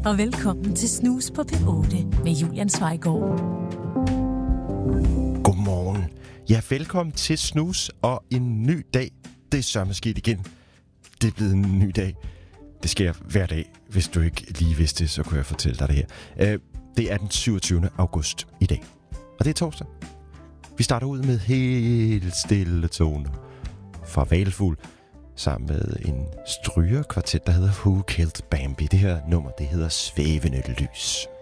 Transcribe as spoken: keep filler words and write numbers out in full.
og velkommen til Snus på P otte med Julian Zweigård. Godmorgen. Ja, velkommen til Snus og en ny dag. Det er sørme sket igen. Det er blevet en ny dag. Det sker hver dag. Hvis du ikke lige vidste det, så kunne jeg fortælle dig det her. Det er den syvogtyvende august i dag. Og det er torsdag. Vi starter ud med helt stille toner fra Hvalfugl sammen med en strygerkvartet, der hedder Who Killed Bambi. Det her nummer, det hedder Svævende Lys.